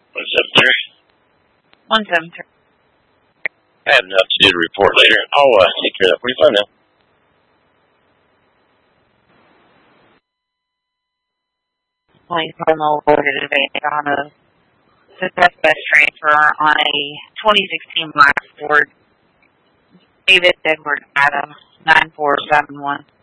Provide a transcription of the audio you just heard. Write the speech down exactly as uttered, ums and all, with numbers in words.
one seven three. one seven three. I have enough to do the report later. I'll uh, take care of that for you fine now. Please promo loaded advance on a success best transfer on a twenty sixteen Black Ford. David Edward Adam nine four seven one.